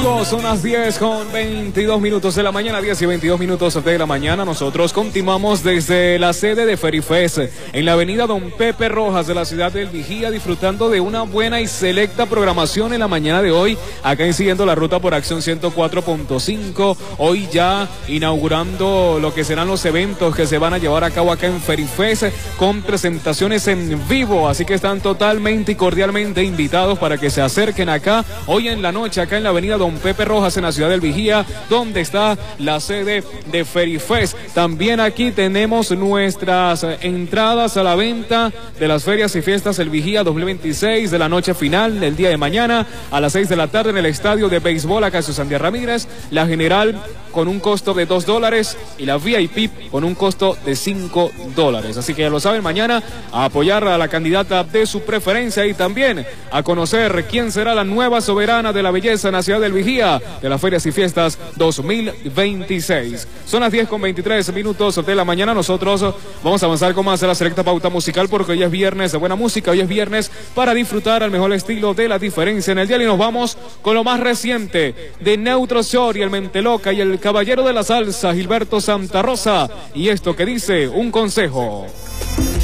amigos, son las 10:22 de la mañana, 10:22 de la mañana. Nosotros continuamos desde la sede de Ferifest en la avenida Don Pepe Rojas de la ciudad del Vigía, disfrutando de una buena y selecta programación en la mañana de hoy, acá siguiendo la ruta por Acción 104.5, hoy ya inaugurando lo que serán los eventos que se van a llevar a cabo acá en Ferifest con presentaciones en vivo, así que están totalmente y cordialmente invitados para que se acerquen acá hoy en la noche, acá en la avenida Don Pepe Rojas en la ciudad del Vigía, donde está la sede de Ferifest. También aquí tenemos nuestras entradas a la venta de las ferias y fiestas El Vigía 2026, de la noche final del día de mañana a las 6 de la tarde en el estadio de béisbol acá en Sandia Ramírez, la general con un costo de $2 y la VIP con un costo de $5. Así que ya lo saben, mañana a apoyar a la candidata de su preferencia y también a conocer quién será la nueva soberana de la belleza en la ciudad del Vigía de las ferias y fiestas 2026. Son las 10:23 de la mañana. Nosotros vamos a avanzar con más de la selecta pauta musical porque hoy es viernes de buena música, hoy es viernes para disfrutar al mejor estilo de la diferencia en el día, y nos vamos con lo más reciente de Neutro Shore y el Menteloca y el caballero de la salsa Gilberto Santa Rosa, y esto que dice un consejo.